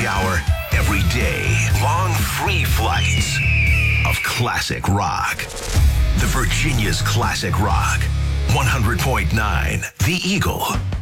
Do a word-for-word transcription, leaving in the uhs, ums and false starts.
hour, every day. Long free flights of classic rock. The Virginia's Classic Rock. one hundred point nine The Eagle.